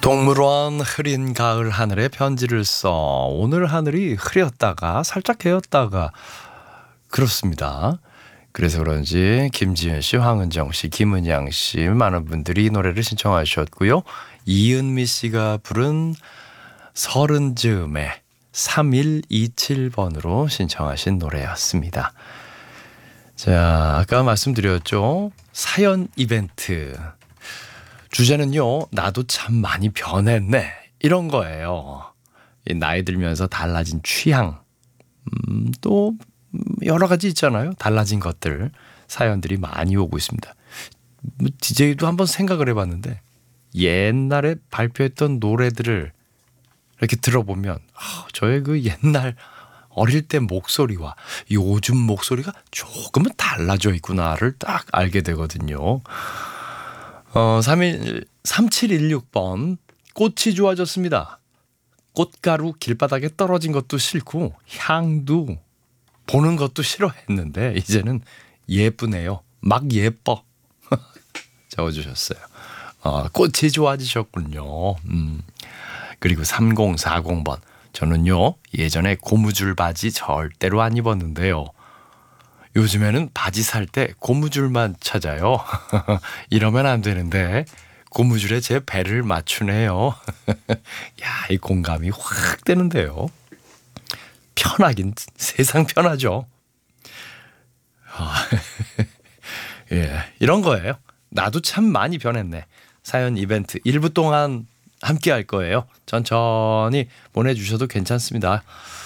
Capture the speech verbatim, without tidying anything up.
동물원 흐린 가을 하늘에 편지를 써. 오늘 하늘이 흐렸다가 살짝 개었다가 그렇습니다. 그래서 그런지 김지은 씨, 황은정 씨, 김은양 씨 많은 분들이 이 노래를 신청하셨고요. 이은미 씨가 부른 서른 즈음에 삼일이칠 번으로 신청하신 노래였습니다. 자, 아까 말씀드렸죠. 사연 이벤트. 주제는요, 나도 참 많이 변했네. 이런 거예요. 나이 들면서 달라진 취향, 음, 또 여러 가지 있잖아요. 달라진 것들, 사연들이 많이 오고 있습니다. 디제이도 한번 생각을 해봤는데 옛날에 발표했던 노래들을 이렇게 들어보면 아, 저의 그 옛날 어릴 때 목소리와 요즘 목소리가 조금은 달라져 있구나를 딱 알게 되거든요. 어, 삼칠일육 번 꽃이 좋아졌습니다. 꽃가루 길바닥에 떨어진 것도 싫고 향도 보는 것도 싫어했는데 이제는 예쁘네요. 막 예뻐. 적어주셨어요. 어, 꽃이 좋아지셨군요. 음. 그리고 삼공사공 번 저는요 예전에 고무줄 바지 절대로 안 입었는데요. 요즘에는 바지 살 때 고무줄만 찾아요. 이러면 안 되는데 고무줄에 제 배를 맞추네요. 야, 이 공감이 확 되는데요. 편하긴 세상 편하죠. 예, 이런 거예요. 나도 참 많이 변했네. 사연 이벤트 일 부 동안 함께 할 거예요. 천천히 보내주셔도 괜찮습니다.